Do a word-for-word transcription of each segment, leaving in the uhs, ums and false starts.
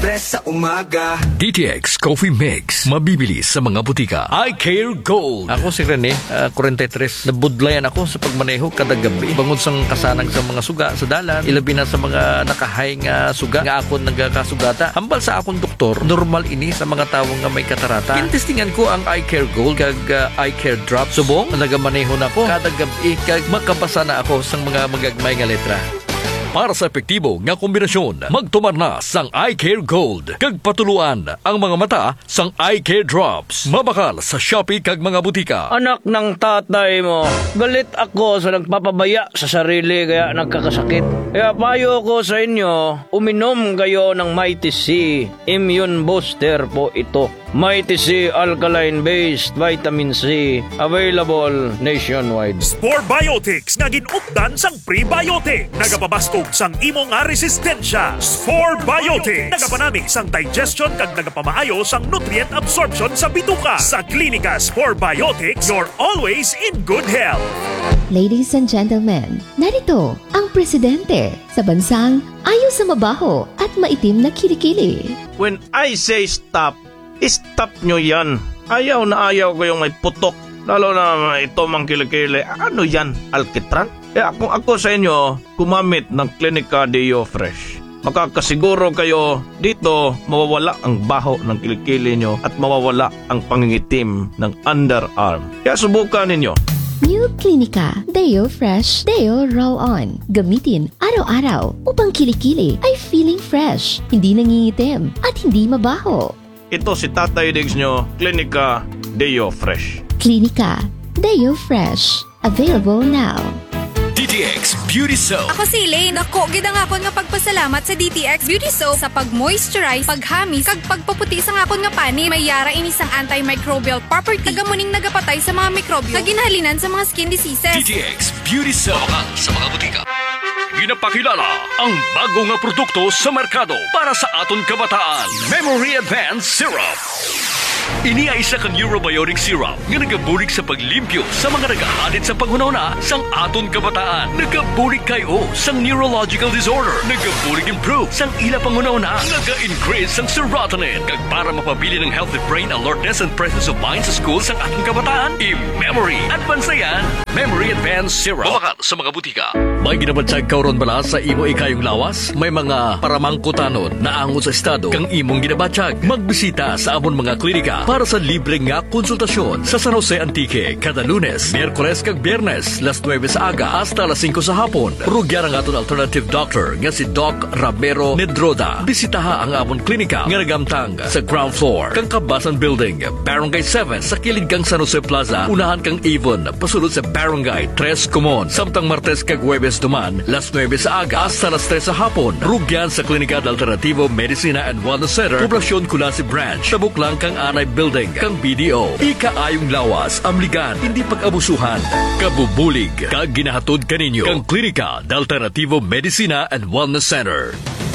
tres sa umaga. D T X Coffee Mix, mabibili sa mga butika. I Care Gold. Ako si Rene, uh, forty-three. Nabudlayan ako sa pagmaneho kada gabi. Bangod sang kasanang sa mga suga sa dalan, ilabi na sa mga nakahay nga suga nga ako nagkasugata. Hambal sa akong doktor, normal ini sa mga tawo nga may katarata. Kinistingan ko ang I Care Gold kag uh, I Care Drop. Subong nagamaneho na ako kada gabi kag makabasa na ako sang mga magagmay nga letra. Para sa epektibo nga kombinasyon, magtumar na sang I Care Gold. Kag patuluan ang mga mata sang I Care Drops. Mabakal sa Shopee kag mga butika. Anak ng tatay mo, galit ako sa nagpapabaya sa sarili kaya nagkakasakit. Kaya payo ko sa inyo, uminom kayo ng Mighty C. Immune Booster po ito. Mighty C Alkaline-based Vitamin C. Available nationwide. Spore Biotics nga ginupdan sang prebiotic. Nagapabastog sang imo nga resistensya. Spore Biotics nagapanami sang digestion kag nagapamaayo sang nutrient absorption sa bituka. Sa klinika Spore Biotics, you're always in good health. Ladies and gentlemen, narito ang presidente sa bansang ayaw sa mabaho at maitim na kilikili. When I say stop, stop nyo yan. Ayaw na ayaw ko yung may putok. Lalo na ito mang kilikili. Ano yan? Alkitran? Kaya kung ako sa inyo, kumamit ng Clinica Deo Fresh. Makakasiguro kayo dito mawawala ang baho ng kilikili nyo at mawawala ang pangingitim ng underarm. Kaya subukan ninyo. New Clinica Deo Fresh Deo Roll On. Gamitin araw-araw upang kilikili ay feeling fresh, hindi nangingitim at hindi mabaho. Ito si Tatay Diggs nyo, Clinica Deo Fresh. Clinica Deo Fresh. Available now. D T X Beauty Soap. Ako si Elaine. Ako, gidang akon nga pagpasalamat sa D T X Beauty Soap sa pag-moisturize, paghamis, kag pagpaputi sa akon nga pani. May yara ini sang antimicrobial property. Tagamuning nagapatay sa mga mikrobyo. Sa ginhalinan sa mga skin diseases. D T X Beauty Soap. Mabakal sa mga butika. Ginapakilala ang bago nga produkto sa merkado para sa aton kabataan. Memory Advanced Syrup. Ini ay isa ka neurobiotic syrup nga nagabulig sa paglimpyo sa mga nagahatid sa panghunahuna sang aton kabataan. Nagabulig kayo sang neurological disorder. Nagabulig improve sang ila panghunahuna. Naga-increase sang serotonin. Kag para mapabili ng healthy brain alertness and presence of mind sa school sang aton kabataan. I-Memory Advance na yan. Memory Advanced Syrup. Mabakal sa mga butika. May ginabatsag kauron bala sa imo ikayong lawas? May mga paramangkutanon na angon sa estado kang imong ginabatsag. Magbisita sa amon mga klinika para sa libre nga konsultasyon sa San Jose Antique kada Lunes, Miyerkules kag Biyernes las nueve sa aga hasta las cinco sa hapon. Rugyan ang aton alternative doctor nga si Doc Ramero Nedroda. Bisitaha ang amon klinika nga nagamtang sa ground floor kang Kabasan Building, Barangay seven sa kilid kang San Jose Plaza. Unahan kang Avon pasulod sa Barangay tres Comon. Samtang Martes kag Huwebes duman las nueve sa aga hasta las tres sa hapon. Rugyan sa Klinika Alternativo Medicina and Wellness Center, Poblacion Culasi Branch. Tabuk lang kang Anay Building kang B D O. Ikaayong lawas, amligan, hindi pag-abusuhan. Kabubulig, kag ginahatod kaninyo kang Klinika Alternativo Medicina and Wellness Center.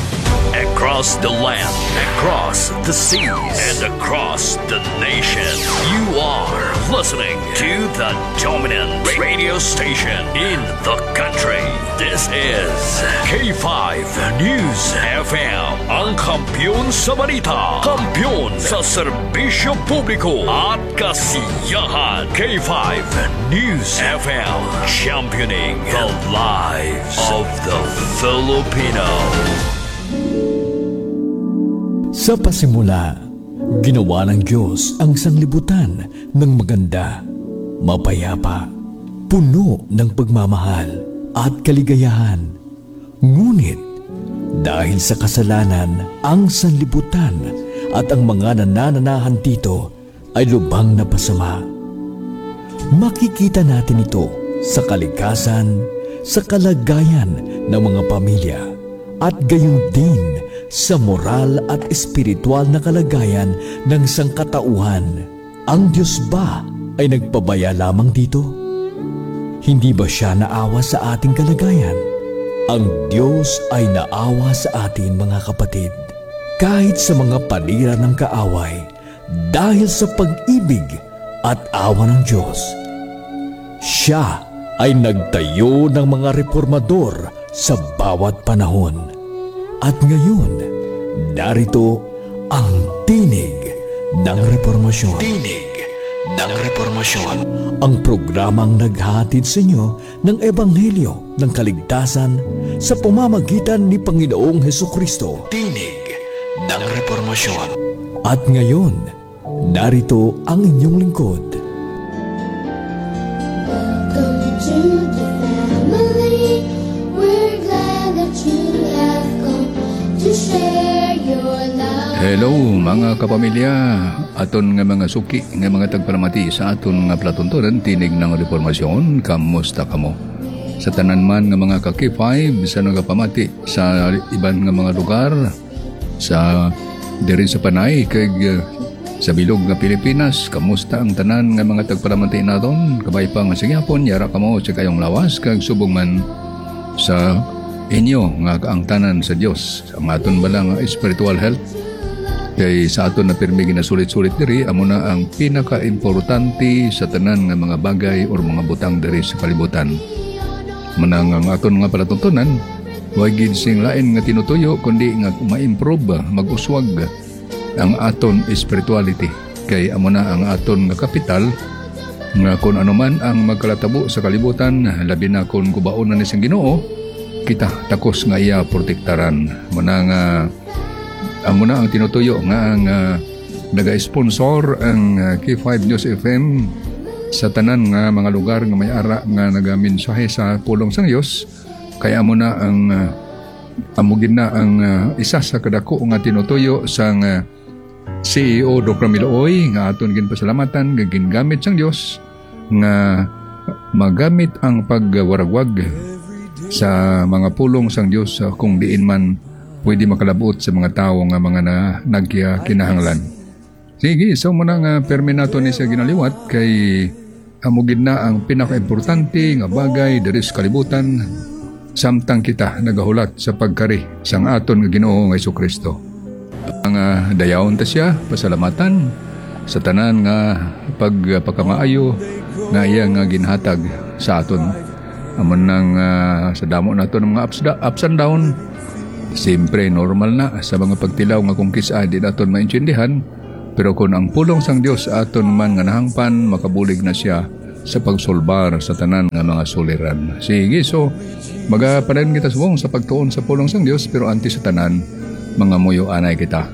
Across the land, across the seas, and across the nation, you are listening to the dominant radio station in the country. This is K five News F M, ang kampiyon sa balita, kampiyon sa serbisyo publiko at kasiyahan. K five News F M, championing the lives of the Filipino. Sa pasimula, ginawa ng Diyos ang sanglibutan ng maganda, mapayapa, puno ng pagmamahal at kaligayahan. Ngunit, dahil sa kasalanan, ang sanlibutan at ang mga nanananahan dito ay lubhang napasama. Makikita natin ito sa kalikasan, sa kalagayan ng mga pamilya, at gayon din sa moral at espiritual na kalagayan ng sangkatauhan. Ang Diyos ba ay nagpabaya lamang dito? Hindi ba siya naawa sa ating kalagayan? Ang Diyos ay naawa sa atin, mga kapatid, kahit sa mga panira ng kaaway, dahil sa pag-ibig at awa ng Diyos. Siya ay nagtayo ng mga reformador sa bawat panahon. At ngayon, Narito ang Tinig ng Reformasyon. Tinig ng Reformasyon. Ang programang naghahatid sa inyo ng Ebanghelyo ng Kaligtasan sa pamamagitan ni Panginoong Hesukristo. Tinig ng Reformasyon. At ngayon, narito ang inyong lingkod. Welcome to the family. We're glad that you have come to share your love. Hello mga kapamilya, aton nga mga suki nga mga tagparamati sa aton nga platuntunan Tinig ng Reformasyon. Kamusta kamo? Sa tanan man nga mga ka-K five sa nagapamati sa iban nga mga lugar sa diri sa Panay kag sa bilog nga Pilipinas, kamusta ang tanan nga mga tagparamati naton? Kabay pa nga sigyapon, yara kamo sa kayong lawas kag subong man sa inyo nga ang tanan sa Dios. Ang aton balang spiritual health kay sa aton na pirmi ginasulit-sulit diri amo na ang pinaka-importante sa tanan nga mga bagay or mga butang diri sa kalibutan. Manang ang aton nga palatuntunan, wa gid sing lain nga tinutuyo kundi nga ma-improve, mag-uswag ang aton spirituality. Kay amo na ang aton nga kapital nga kung ano man ang magkalatabo sa kalibutan, labi na kung kubaon na ni sing Ginoo, kita takos nga iya protektaran. Manang uh, amo na ang tinutuyo nga ang uh, naga-sponsor ang uh, K five News F M sa tanan nga mga lugar nga may ara nga nagaminsahe sa pulong sang Dios. Kaya amo na ang uh, amugin na ang uh, isa sa kadako nga tinutuyo sang uh, C E O Doctor Miloy nga aton ginpasalamatan nga gingamit sang Dios nga magamit ang pagwaragwag sa mga pulong sang Dios uh, kung diin man pwede makalabot sa mga tao nga mga na nagkinahanglan. Sige, so muna nga permi nato ni sa ginaliwat kay amugid na ang pinaka-importante nga bagay diri sa kalibutan samtang kita nagahulat sa pagkari sang aton nga Ginoo nga Hesukristo. Ang uh, dayawon ta siya, pasalamatan sa tanan nga pagpakamaayo nga iya nga ginhatag sa aton. Amon nang uh, sa damo nato ng mga ups, ups and down, siyempre normal na sa mga pagtilaw nga kung kisa di naton maintindihan, pero kung ang pulong sang Dios aton man nga nahangpan, makabulig na siya sa pagsulbar sa tanan nga mga suliran. Sige, so magapadayon kita subong sa pagtuon sa pulong sang Dios, pero anti sa tanan mga muyo anay kita.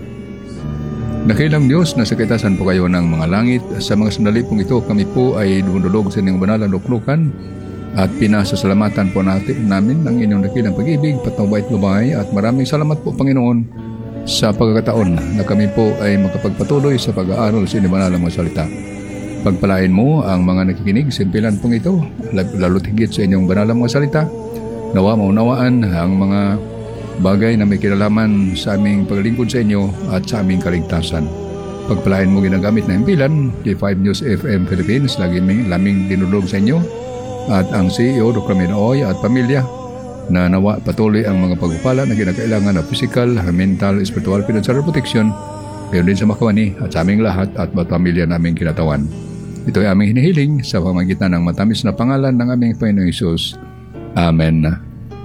Nakilang Dios, nasa kaitasan po kayo ng mga langit. Sa mga sandali pong ito, kami po ay dumudulog sa inyong banal na luklukan at pinasasalamatan po natin namin ang inyong dakilang pag-ibig, patnubay at lubay, at maraming salamat po Panginoon sa pagkakataon na kami po ay makapagpatuloy sa pag-aaral sa inyong banal na mga salita. Pagpalain mo ang mga nakikinig sa impilan pong ito, lalo't higit sa inyong banal na mga salita. Nawa maunawaan ang mga bagay na may kinalaman sa aming paglingkod sa inyo at sa aming kaligtasan. Pagpalain mo ginagamit na impilan, K five News F M Philippines, lagi may laming dinulog sa inyo, at ang C E O Doctor Miloy at pamilya, na nawa patuloy ang mga pagpapala na kinakailangan na physical, mental, spiritual, financial protection, pero din sa makawani at sa aming lahat at mga pamilya naming kinatawan. Ito ay aming hinihiling sa pamagitan ng matamis na pangalan ng aming Panginoong Hesus. Amen.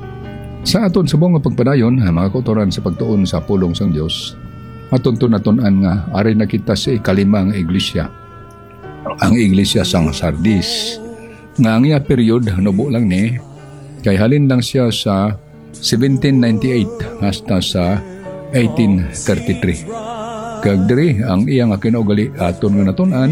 Sa aton subong nga pagpadayon, mga kautoran sa pagtuon sa pulong sang Dios, aton tunatunan nga ari na kita sa ikalimang iglesia, ang iglesia sang Sardis, nga ang iya period nubo lang ni kay halin lang siya sa seventeen ninety-eight hasta sa eighteen thirty-three. Kag diri ang iya nga kinaugali aton nga natun-an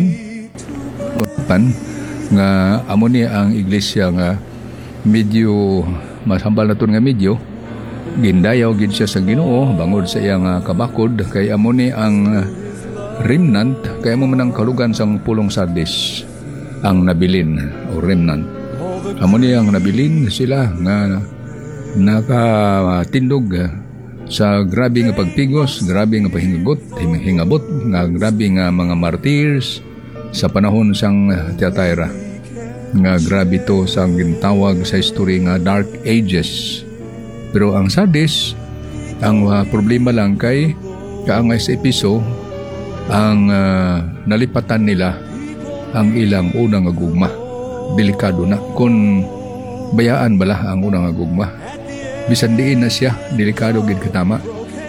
pan nga amo ni ang iglesia nga medyo masambal na ito nga medyo gindayaw gid siya sa Ginoo bangod sa iyang uh, kabakod kay amo ni ang remnant, kay amo man ang kalugan sang pulong Sardis ang nabilin o remnant. Amo ni ang nabilin sila nga nakatindog sa grabe nga pagpigos, grabe nga pahingagot, hingabot, nga grabe nga mga martyrs sa panahon sang Thyatira. Nga grabe to sa gintawag sa history nga Dark Ages. Pero ang Sardis, ang uh, problema lang kay kaangay sa Episo, ang uh, nalipatan nila ang ilang unang agugma. Delikado na kung bayaan bala ang unang agugma. Bisan diin na siya, delikado gid katama.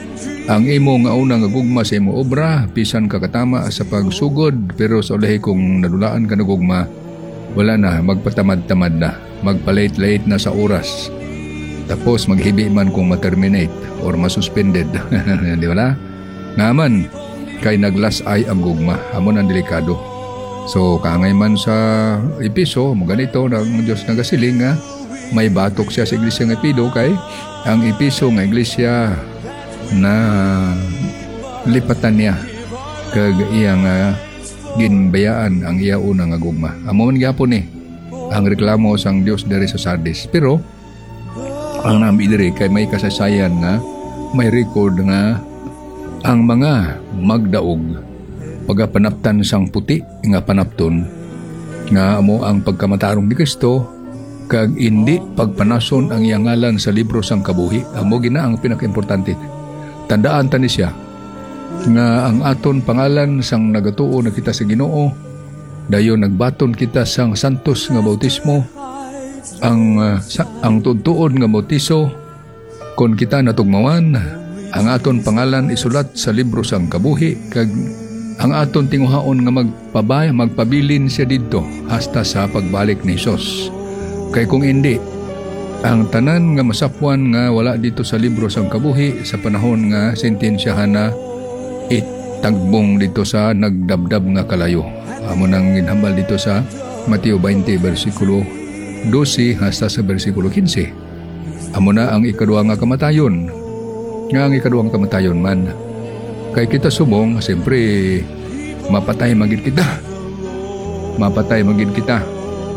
ang imo nga una nga gugma sa imo obra bisan ka katama sa pagsugod, pero sa ulahi kung nadulaan ka na gugma, wala na, magpatamad-tamad na, magpalate-late na sa oras, tapos maghibi man kung ma-terminate or masuspended. Di ba na? Naman kay naglas ay ang gugma, amon ang delikado. So kaangay man sa Episo, mo ganito ng Diyos nagasiling nga may batok siya sa iglesia ng Epido, kay ang Episo nga iglesia na lipatan niya kag iyang uh, ginbayaan ang iya una nga gugma. Amo man gyapon ni ang reklamo sang Dios diri sa Sardis. Pero ang nami diri kay may kasaysayan nga may record nga ang mga magdaog pagapanaptan sang puti nga panapton nga amo ang pagkamatarong ni Kristo kag indi pagpanason ang iyang ngalan sa libro sang kabuhi. Amo gina ang pinakaimportante. Tandaan tani siya nga ang aton pangalan sang nagatuo na kita sa Ginoo, dayon nagbaton kita sang santos nga bautismo, ang uh, sa, ang tutuod nga bautiso kon kita natugmawan, ang aton pangalan isulat sa libro sang kabuhi, kag ang aton tinguhaon nga magpabay magpabilin siya didto hasta sa pagbalik ni Hesus. Kay kung hindi, ang tanan nga masapwan nga wala dito sa libro sang kabuhi sa panahon nga sentensyahan na itagbong dito sa nagdabdab nga kalayo. Amo nang ginhambal dito sa Mateo twenty versikulo twelve hasta sa versikulo fifteen. Amo na ang ikaduha nga kamatayon. Nga ang ikaduhang kamatayon man kay kita subong, siyempre mapatay magid kita. Mapatay magid kita.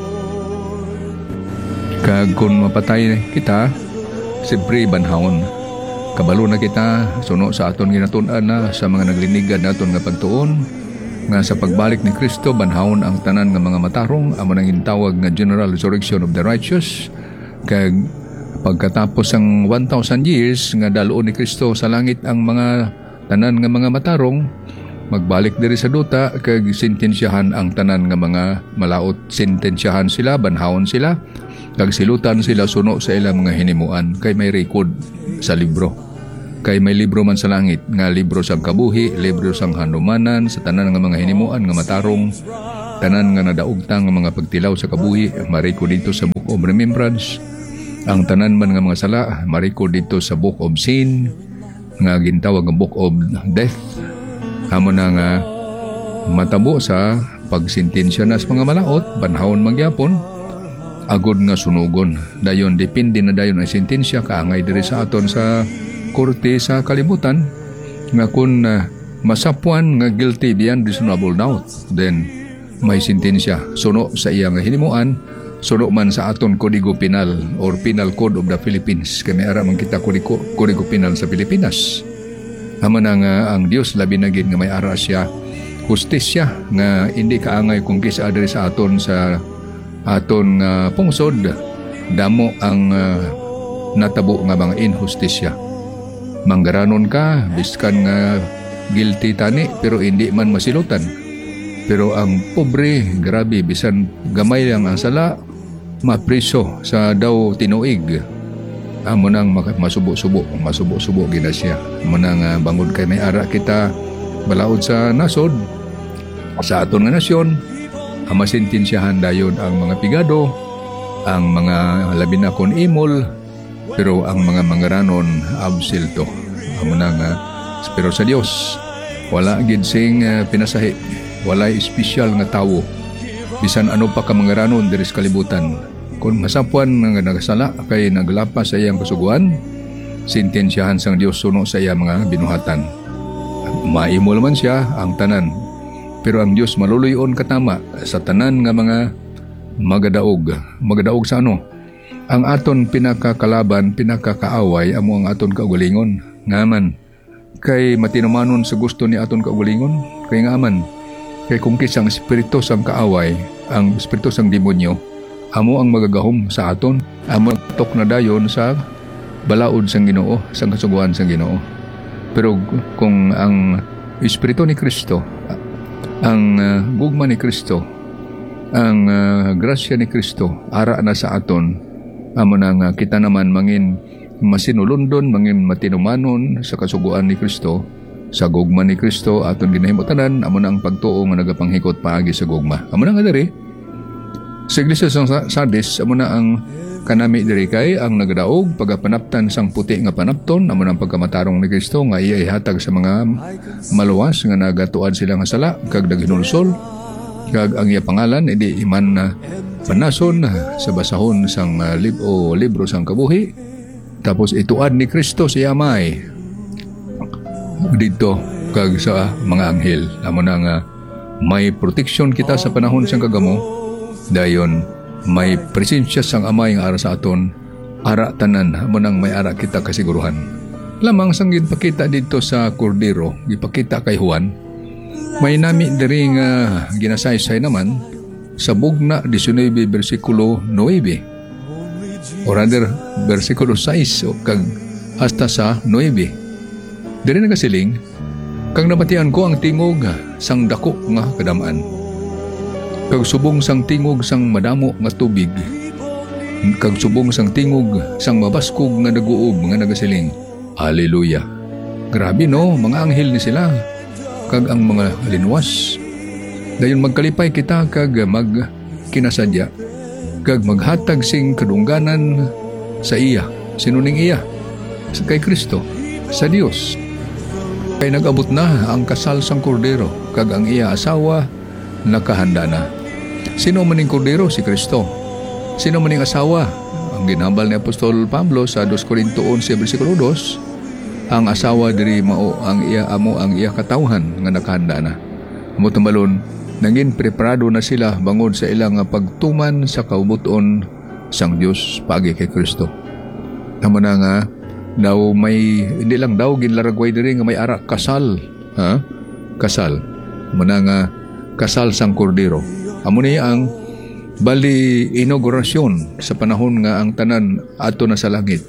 Kag kung mapatay kita, siyempre banhawon. Kabalo na kita, suno sa aton ginatun-an na sa mga naglinigan naton nga pagtuon, nga sa pagbalik ni Kristo, banhawon ang tanan nga mga matarong, amo nang gintawag nga General Resurrection of the Righteous. Kag pagkatapos ang one thousand years, nga daluon ni Kristo sa langit ang mga tanan nga mga matarong, magbalik diri sa duta, kag sentensyahan ang tanan nga mga malaot. Sentensyahan sila, banhawon sila, kag silutan sila suno sa ilang mga hinimuan, kay may record sa libro. Kay may libro man sa langit nga libro sang kabuhi, libro sang hanumanan sa tanan nga mga hinimuan nga matarong, tanan nga nadaugtang nga mga pagtilaw sa kabuhi, mariko dito sa Book of Remembrance. Ang tanan man nga mga sala, mariko dito sa Book of Sin nga gintawag nga Book of Death. Amo na nga matabo sa pagsintensya na sa mga malaot, banhawon magyapon, agod nga sunugon. Dayon depende na dayon ang sentensya kaangay diri sa aton sa korte sa kalibutan, nga kung uh, masapwan nga guilty beyond reasonable doubt, then may sentensya suno sa iyang hinimuan, suno man sa aton Kodigo Penal or Penal Code of the Philippines. Kami ara man kita Kodigo, Kodigo Penal sa Pilipinas. Amo na nga ang Dios labi na gid nga may ara siya hustisya nga hindi kaangay kung kisa diri sa aton sa aton uh, pungsod, damo ang uh, natabo nga mga inhustisya. Manggaranon ka, biskan nga guilty tani, pero hindi man masilutan. Pero ang pobre, grabe, bisan gamay lang ang sala, mapriso sa daw tinuig. Amo nang masubo-subo, masubo-subo gina siya. Amo nang uh, bangod kay may ara kita balaod sa nasod, sa aton nga nasyon, ang masintensyahan dayon ang mga pigado, ang mga labi na kon imol, pero ang mga mangaranon absilto. Amo na nga, pero sa Dios wala gid sing uh, pinasahi, wala espesyal nga tawo bisan ano pa ka mangaranon diri sa kalibutan. Kung masapwan nga nagasala kay naglapas sa iyang kasuguan, sintensyahan sang Dios suno sa iyang mga binuhatan. Maimol man siya ang tanan, pero ang Dios maluluyon katama sa tanan nga mga magadaog. Magadaog sa ano? Ang aton pinakakalaban, pinakakaaway, amo ang aton kaugalingon. Ngaman, kay matinumanon sa gusto ni aton kaugalingon. Kay ngaman, kay kung kisang espiritu sang kaaway, ang espiritu sang demonyo, amo ang magagahom sa aton. Amo tok na dayon sa balaod sang Ginoo, sang kasuguan sang Ginoo. Pero kung ang espiritu ni Kristo, ang uh, gugma ni Kristo, ang uh, grasya ni Kristo ara na sa aton, amo nang uh, kita naman mangin masinulundon mangin matinumanon sa kasuguan ni Kristo, sa gugma ni Kristo aton ginahimutanan, amo na ang pagtuo nga nagapanghikot paagi sa gugma. Amo na nga diri sa Iglesia sang Sardis, amo na ang kanami diri kay ang nagdaog pagapanaptan sang puti nga panapton, amo nang pagkamatarong ni Kristo nga iya ihatag sa mga maluwas nga nagatuad sila nga sala kag naghinulsol, kag ang iya pangalan edi iman na panason sa basahon sang uh, lib o libro sang kabuhi. Tapos ituad ni Kristo si Amay dito kag sa mga anghel. Amo na nga may protection kita sa panahon sang kagamo. Dayon may presensya sang Amay nga ara sa aton, ara tanan mo nang may ara kita kasiguruhan. Lamang sang gipakita dito sa Kordero, gipakita kay Juan, may nami diri nga ginasaysay naman sa bugna nineteen bersikulo nine, or rather bersikulo six o kag hasta sa nine. Diri nagasiling, kang nabatian ko ang tingog sang dako nga kadamaan, kag subong sang tingog sang madamo nga tubig, kag subong sang tingog sang mabaskog nga naguob nga nagasiling, Hallelujah. Grabe no, mga anghel ni sila, kag ang mga linwas. Dayon magkalipay kita kag mag kinasadya, kag maghatag sing kadungganan sa iya. Sinuning iya? Sa kay Kristo, sa Dios. Kay nag-abot na ang kasal sang Kordero, kag ang iya asawa nakahanda na. Sino maning Kordero? Si Kristo. Sino maning asawa? Ang ginambal ni Apostol Pablo sa two Corintios eleven bersikulo two, ang asawa diri mao ang iya amo ang iya katawhan nga nakahanda na. Amo tumbalon, nangin preparado na sila bangod sa ilang pagtuman sa kaubuton sang Dios paagi kay Kristo. Amo na nga daw may hindi lang daw ginlaragway diri nga may ara kasal, ha? Kasal. Amo na nga kasal sang Kordero. Amo ni ang bali inaugurasyon sa panahon nga ang tanan ato na sa langit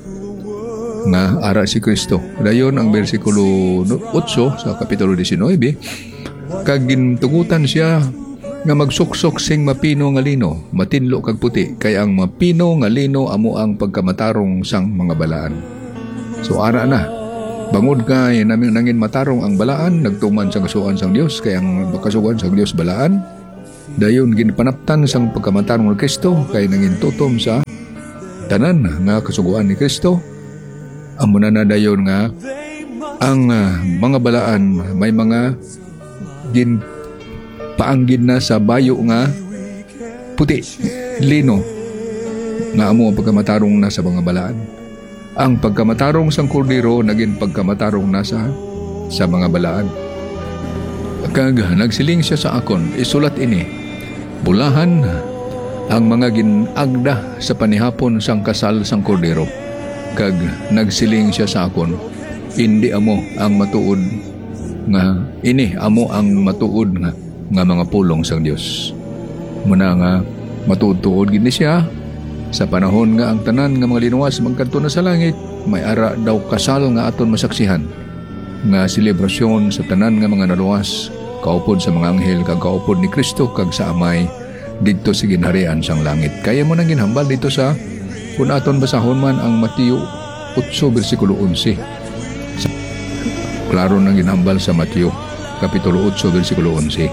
nga ara si Kristo. Dayon ang bersikulo eight sa kapitulo nineteen, kag gintugutan siya nga magsuksok sing mapino nga lino, matinlo kag puti, kay ang mapino nga lino amo ang pagkamatarong sang mga balaan. So ara na bangod kay namin nangin matarong ang balaan, nagtuman sa kasugan sang Dios, kay ang kasugan sang Dios balaan. Dayon ginpanaptan sang pagkamatarong ni Kristo, kay nangin tutom sa tanan nga kasuguan ni Kristo. Amo na na dayon nga ang uh, mga balaan may mga gin paanggid na sa bayo nga puti, lino, nga amo ang pagkamatarong na sa mga balaan. Ang pagkamatarong sang Kordero naging pagkamatarong na sa, sa mga balaan. Kag nagsiling siya sa akon, isulat ini, bulahan ang mga ginagda sa panihapon sang kasal sang Kordero. Kag nagsiling siya sa akon, hindi amo ang matuod nga ini amo ang matuod nga, nga mga pulong sang Dios. Muna nga matuod-tuod gid ni siya sa panahon nga ang tanan nga mga linuwas magkadto na sa langit, may ara daw kasal nga aton masaksihan nga selebrasyon sa tanan nga mga naluwas, kaupod sa mga anghel kag kaupod ni Kristo kag sa Amay didto sa ginharian sang langit. Kaya mo nang ginhambal dito sa kung aton basahon man ang Mateo eight bersikulo eleven. Klaro nang ginhambal sa Mateo kapitulo eight bersikulo eleven.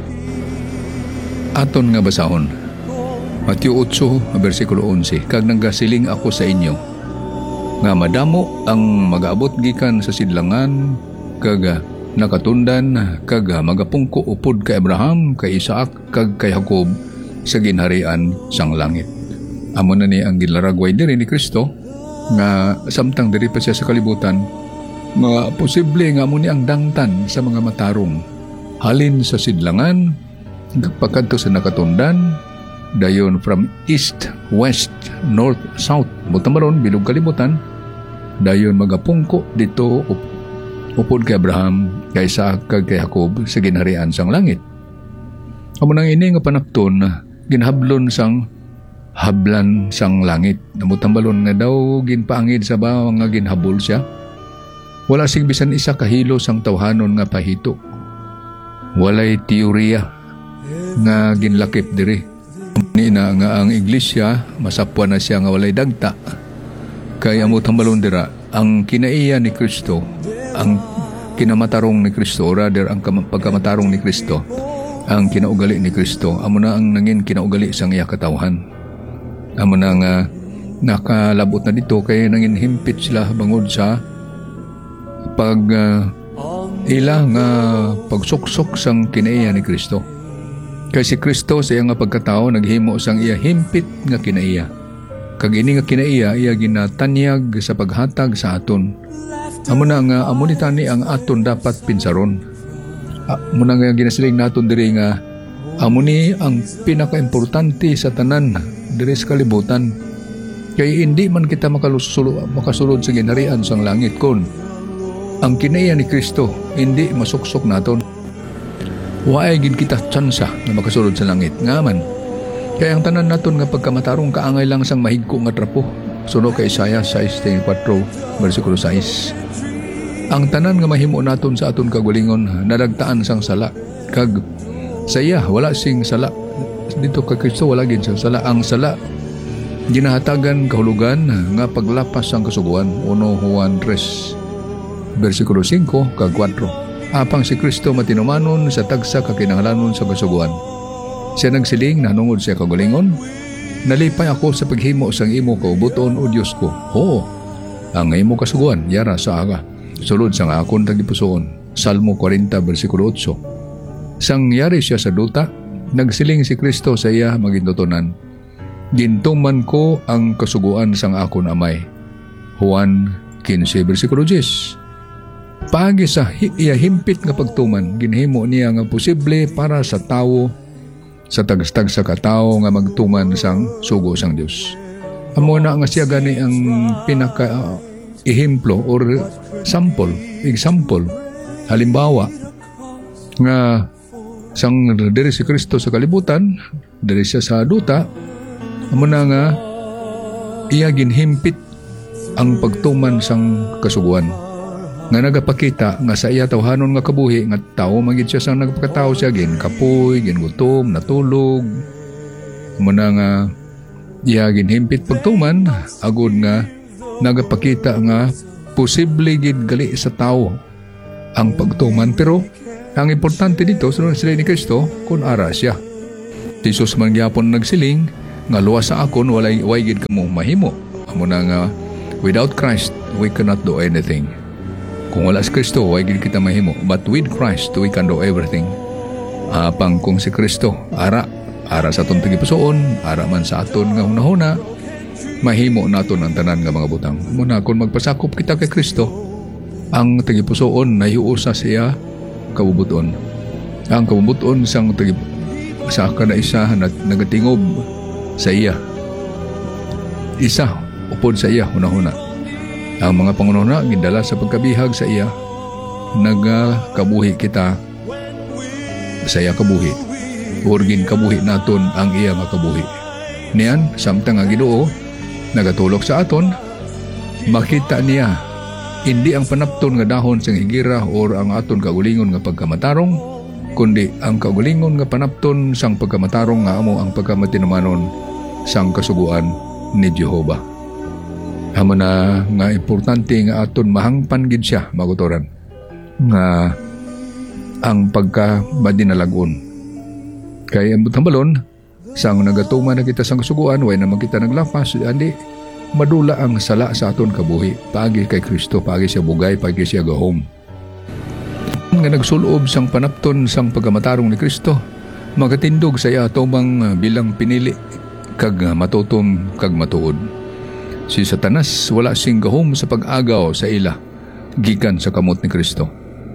Aton nga basahon Mateo eight bersikulo eleven. Kag nagasiling ako sa inyo nga madamo ang magaabot gikan sa sidlangan kag nakatundan kag magapungko upod kay Abraham, kay Isaac kag kay Jacob sa ginharian sang langit. Amo na ni ang ginlaragway diri ni Kristo nga samtang diri pa siya sa kalibutan, nga posible nga amo ni ang dangtan sa mga matarong halin sa sidlangan pagkadto sa nakatundan, dayon from east, west, north, south, butamaron bilog kalibutan, dayon magapungko dito up, upod kay Abraham, kay Isaac kag kay Jacob sa ginharian sang langit. Amo nang ini nga panapton ginhablon sang hablan sang langit. Namutambalon nga daw ginpaangid sa bawang nga ginhabol siya. Wala sing bisan isa kahilo sang tawhanon nga pahito. Walay teorya nga ginlakip diri. Ni na nga ang iglesia masapwan na siya nga walay dagta. Kay amot hambalon dira, ang kinaiya ni Kristo, ang kinamatarong ni Kristo, or rather, ang pagkamatarong ni Kristo, ang kinaugali ni Kristo, amo na ang nangin kinaugali sang iya katawhan. Amo na nga nakalabot na dito, kaya nangin himpit sila bangod sa pag uh, ila nga pagsuksok sang kinaiya ni Kristo. Kay si Kristo sa iya nga pagkatao naghimo sang iya himpit nga kinaiya. Kag ini nga kinaiya iya ginatanyag sa paghatag sa aton. Amo na nga amo ni tani ang aton dapat pinsaron. Amo na nga ginasiling naton diri nga amo ni ang pinakaimportante sa tanan diri sa kalibutan. Kay hindi man kita makalusulod makasulod sa ginharian sang langit kon ang kinaiya ni Kristo hindi masuksok naton. Waay gid kita tsansa na makasulod sa langit ngaman. Kaya ang tanan naton nga pagkamatarong kaangay lang sang mahigko nga trapo. Suno kay Isaiah six four versikulo six. Ang tanan nga mahimo naton sa aton kagalingon nadagtaan sang sala. Kag saya wala sing sala. Dito kay Kristo wala gid sang sala. Ang sala ginahatagan kahulugan nga paglapas sang kasuguan. Uno Juan three versikulo five kag four. Apang si Kristo matinumanon sa tagsa kakinahanglanon sa kasuguan. Siya nagsiling nanungod siya kagalingon. Nalipay ako sa paghimo sang imo kaubuton o Diyos ko. Oo, ang imo kasuguan yara sa aga. Sulod sang akon tagipusoon. Salmo forty versikulo eight. Sang yari siya sa duta, nagsiling si Kristo sa iya magintutunan. Gintuman ko ang kasuguan sang akon amay. Juan fifteen versikulo ten. Paagi sa iya himpit nga pagtuman, ginhimo niya nga posible para sa tawo, sa tagstag sa katao nga magtuman sang sugo sang Dios. Amo na nga siya gani ang pinaka uh, ehemplo or sample, example, halimbawa nga sang diri si Kristo sa kalibutan, diri siya sa duta, amo na nga iya ginhimpit ang pagtuman sang kasuguan. Nga nagapakita nga sa iya tawhanon nga kabuhi nga tao magid siya sang nagpakatao siya gin kapoy, gin gutom, natulog. Muna nga iya ginhimpit pagtuman agud nga nagapakita nga posible gid gali sa tao ang pagtuman. Pero ang importante dito sunod sila ni Kristo kun ara siya. Jesus man gyapon nagsiling nga luwas sa akon walay way gid kamo mahimo. Amo na nga without Christ we cannot do anything. Kung wala si Kristo, way gid kita mahimo. But with Christ, we can do everything. Apang kung si Kristo, ara, ara sa aton tagipusoon, ara man sa aton nga hunahuna, mahimo naton ang tanan nga mga butang. Muna, kung magpasakop kita kay Kristo, ang tagipusoon na hiusa siya kabubuton. Ang kabubuton sang tagip sa kada isa na nagatingob sa iya. Isa, upod sa iya, hunahuna. Ang mga pangununa gindala sa pagkabihag sa iya, nagkabuhi kita sa iya kabuhi. Urgin kabuhi naton ang iya nga kabuhi. Niyan, samtang ang Ginoo nagatulok sa aton, makita niya hindi ang panapton nga dahon sang higira or ang aton kagulingon nga pagkamatarong, kundi ang kagulingon nga panapton sang pagkamatarong nga amo ang pagkamatinumanon sang kasuguan ni Jehova. Amo na nga importante nga aton mahangpan gid siya magutoran nga ang pagka madinalagon. Kay ang butambalon sang nagatuman na kita sang kasuguan way naman kita naglapas andi madula ang sala sa aton kabuhi paagi kay Kristo, paagi siya bugay, paagi siya gahom. Nga nagsulob sang panapton sang pagamatarong ni Kristo magatindog sa iya tumang bilang pinili kag matutom kag matuod. Si Satanas wala sing gahom sa pag-agaw sa ila gikan sa kamot ni Kristo.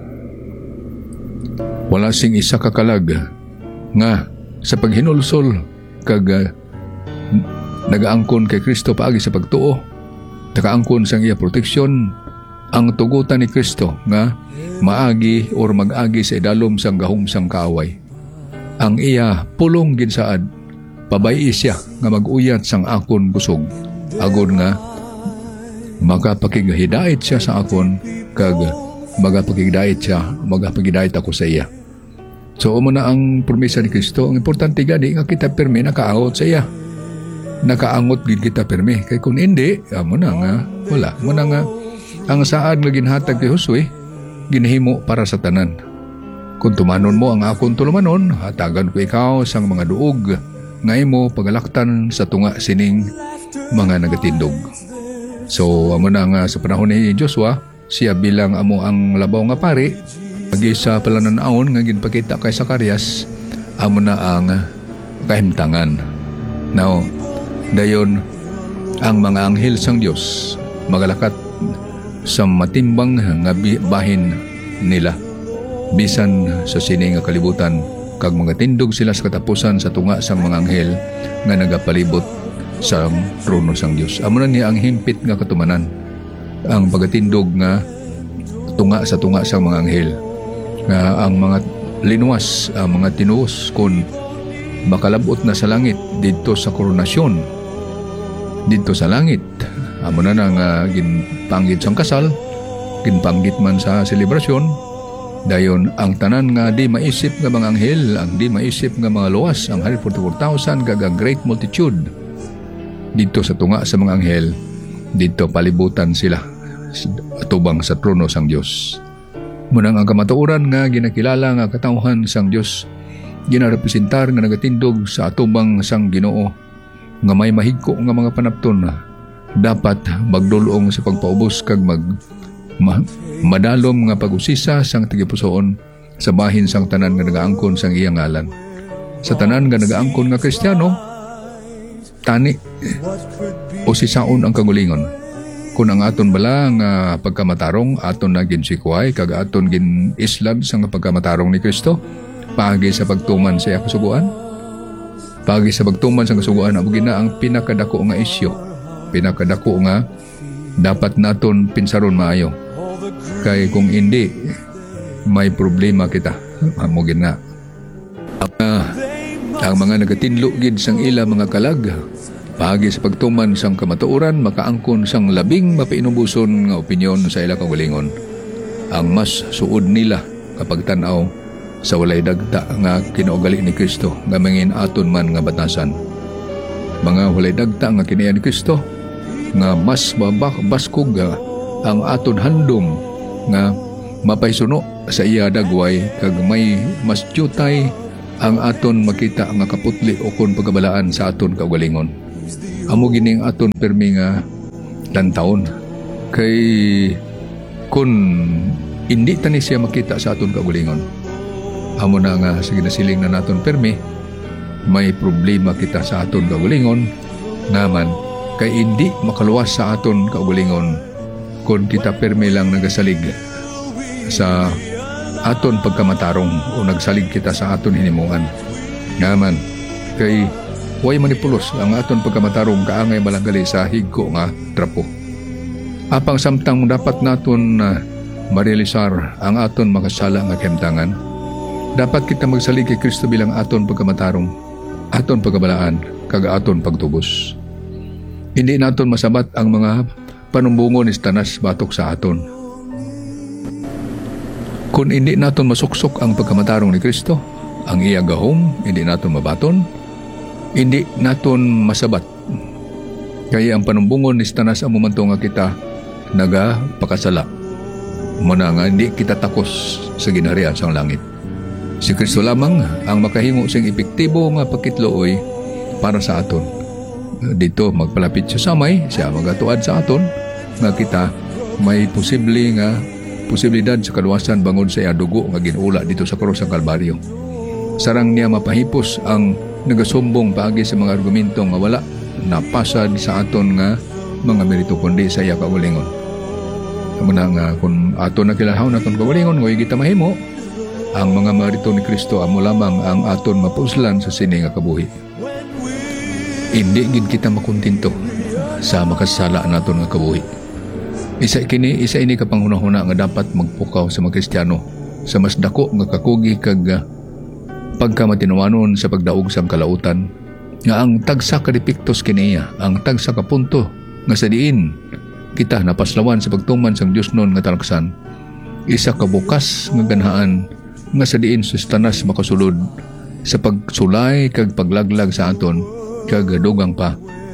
Wala sing isa kakalag nga sa paghinulsol kag uh, nagaangkon kay Kristo paagi sa pagtuo, nagaangkon sang iya proteksyon ang tugutan ni Kristo nga maagi or mag-agi sa idalom sang gahom sang kaaway. Ang iya pulong ginsaad pabayi siya nga mag-uyat sang akon busog. Agod nga magapakigahidait siya sa akon kag magapakigdait siya magapakigdait ako sa iya. So umo na ang promesa ni Kristo. Ang importante gani nga kita pirmi nakaawat sa iya. nakaangot gid kita permi. Kay kung hindi, amo na nga wala. Mo na nga ang saad nga ginhatag kay Josue ginahimo para sa tanan. Kung tumanon mo ang akong tulumanon, hatagan ko ikaw sang mga duog nga imo pagalaktan sa tunga sining mga nagatindog. So amo na nga sa panahon ni Joshua, siya bilang amo ang labaw nga pari, agi sa palananaon nga ginpakita kay Zacarias, amo na ang kahimtangan. Now, dayon ang mga anghel sang Dios magalakat sa matimbang nga bahin nila bisan sa sini nga kalibutan, kag mga tindog sila sa katapusan sa tunga sang mga anghel nga nagapalibot sa trono sang Dios. Amo na niya ang himpit nga katumanan, ang pagatindog nga tunga sa tunga sang mga anghel, nga ang mga linuwas, ang mga tinuos kun makalabot na sa langit dito sa koronasyon dito sa langit. Amo na nang uh, ginpanggit sang kasal, ginpanggit man sa selebrasyon. Dayon ang tanan nga di maisip nga mga anghel, ang di maisip nga mga luwas, ang one hundred forty-four thousand gaga great multitude dito sa tunga sa mga anghel, dito palibutan sila atubang sa trono sang Dios. Munang ang kamatuoran nga ginakilala nga katawhan sang Dios ginarepresentar nga nagatindog sa atubang sang Ginoo nga may mahigko nga mga panapton na dapat magdulong sa pagpaubos kag mag ma, madalom nga pag-usisa sang tigipusoon sa bahin sang tanan nga nagaangkon sang iyang ngalan. Sa tanan nga nagaangkon nga Kristiyano, tani o sisaon ang kagulingon. Kung ang aton bala nga pagkamatarong aton na ginsikway kag aton gin islab sang pagkamatarong ni Kristo, pagi sa pagtuman sa iya kasuguan, pagi sa pagtuman sa kasuguan, amo gina ang pinakadako nga isyu, pinakadako nga dapat naton pinsaron maayo. Kay kung hindi, may problema kita. Amo gina uh, ang mga nagatinlo gid sang ila mga kalag, pagi sa pagtuman sang kamatuoran, makaangkon sang labing mapainubuson nga opinyon sa ila kaugalingon. Ang mas suod nila kapag tan-aw sa walay dagta nga kinaugali ni Kristo nga mangin aton man nga batasan. Mga walay dagta nga kinaya ni Kristo nga mas babak baskog ang aton handom nga mapaysuno sa iya dagway, kag may mas jutay ang aton makita nga kaputli o kon pagabalaan sa aton kaugalingon. Amo gining aton permi nga tantawon. Kay kun hindi tani siya makita sa aton kaugalingon, amo na nga sa ginasiling na naton permi, may problema kita sa aton kaugalingon naman, kay hindi makaluwas sa aton kaugalingon kung kita permi lang nagasalig sa aton pagkamatarong o nagsalig kita sa aton hinimuan. Naman, kay way manipulos ang aton pagkamatarong kaangay malanggali sa higko nga trapo. Apang samtang dapat naton uh, marealisar ang aton makasala nga kemtangan, dapat kita magsalig kay Kristo bilang aton pagkamatarong, aton pagkabalaan, kag aton pagtubos. Hindi naton masabat ang mga panumbungon ni tanas batok sa aton. Kung hindi naton masuksok ang pagkamatarong ni Kristo, ang iya gahom, hindi naton mabaton, hindi naton masabat. Kaya ang panumbungon ni tanas ang momento nga kita nagapakasala. Muna nga hindi kita takos sa ginharian sa langit. Si Kristo lamang ang makahingo sing epektibo nga pakitlooy para sa aton. Dito magpalapit siya sa may, siya magatuad sa aton nga kita may posible nga posibilidad sa kaluwasan bangod sa iya dugo nga ginula dito sa krus ng Kalbaryo. Sarang niya mapahipos ang nagasumbong paagi sa mga argumento nga wala napasad sa aton nga mga merito kundi sa iya kaugalingon. Muna nga kung aton nakilahon aton kaugalingon ngoy kita mahimo, ang mga merito ni Kristo amo lamang ang aton mapuslan sa sini nga kabuhi. Hindi gid kita makontinto sa makasala naton nga kabuhi. Isa kini isa ini kapanghuna-huna nga dapat magpukaw sa mga Kristiyano sa mas dako nga kakugi kag uh, pagkamatinuanon sa pagdaog sang kalautan, nga ang tagsa ka depiktos kiniya, ang tagsa ka punto nga sa diin kita napaslawan sa pagtuman sang Dios non nga talaksan, isa ka bukas nga ganhaan nga sa diin sustanas makasulod sa pagsulay kag paglaglag sa aton kag dugang pa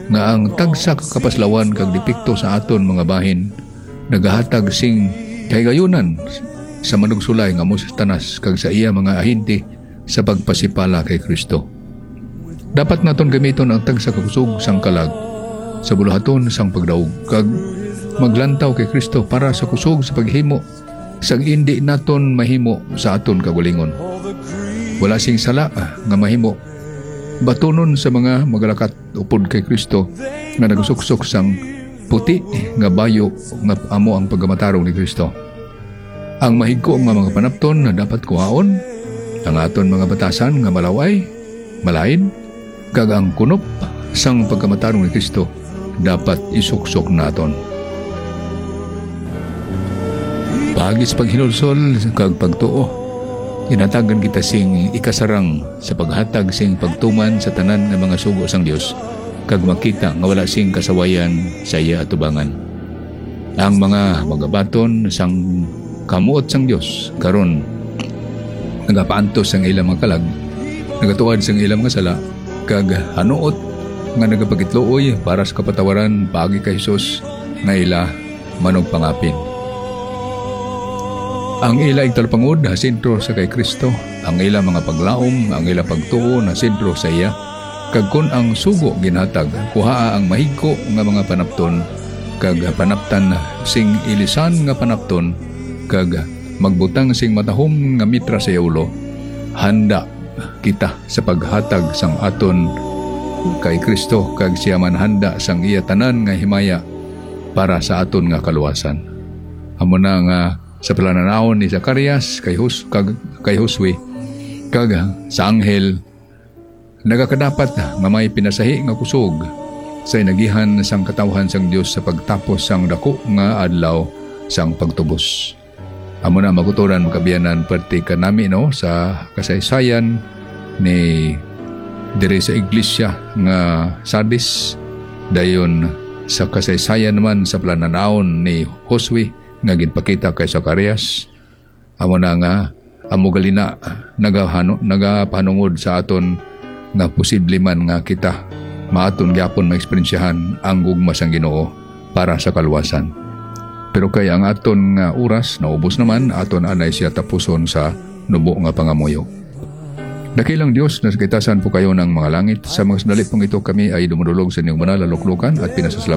nga ang tagsa ka kapaslawan kag depekto sa aton mga bahin nagahatag sing kahigayunan sa manugsulay nga Satanas kag sa iya mga ahente sa pagpasipala kay Kristo. Dapat naton gamiton ang tagsa kakusog sang kalag sa buluhaton sang pagdaog kag maglantaw kay Kristo para sa kusog sa paghimo sang indi naton mahimo sa aton kagalingon. Wala sing sala nga mahimo batunon sa mga magalakat upod kay Kristo nga nagsuksok sang puti nga bayo nga amo ang pagamatarong ni Kristo. Ang mahigko nga mga panapton na dapat kuhaon ang aton mga batasan nga malaway, malain, kag ang kunop sang pagamatarong ni Kristo dapat isuksok naton. Pagis paghinulsol kag pagtuo inatagan kita sing ikasarang sa paghatag sing pagtuman sa tanan ng mga sugo sang Dios kag makita nga wala sing kasawayan sa iya atubangan. Ang mga magabaton sang kamuot sang Dios karon nagapaantos sang ilang mga kalag, nagatuad sang ilang mga sala kag hanuot nga nagapagitluoy para sa kapatawaran paagi kay Hesus nga ila manog pangapin. Ang ila igtalpangod na sentro sa kay Kristo, ang ila mga paglaom, ang ila pagtuo na sentro sa iya, kag kun ang sugo ginhatag, kuhaa ang mahigko nga mga panapton, kag panaptan sing ilisan nga panapton, kag magbutang sing matahom nga mitra sa yaulo, handa kita sa paghatag sang aton kay Kristo, kag siya man handa sang iya tanan nga himaya para sa aton nga kaluwasan. Amo na nga sa palananawon ni Zacarias kay, Hus, kag, kay Josue kag sa anghel nagakadapat nga may pinasahi nga kusog sa inagihan sang katawhan sang Dios sa pagtapos sang dako nga adlaw sang pagtubos. Amo na maguturan makabiyanan perti kanami no sa kasaysayan ni dire sa iglesia nga Sardis, dayon sa kasaysayan naman sa palananawon ni Josue nga ginpakita kay Zacarias. Amo na nga amo galina nagahano nagapanungod sa aton nga posible man nga kita maaton gyapon maeksperiensyahan ang gugma sang Ginoo para sa kaluwasan. Pero kay ang aton nga oras naubos naman, aton anay siya tapuson sa nubo nga pangamuyo. Dakilang Dios, nasakitasan po kayo ng mga langit. Sa mga sandali pong ito kami ay dumudulog sa inyong banal na luklukan at pinasasalamat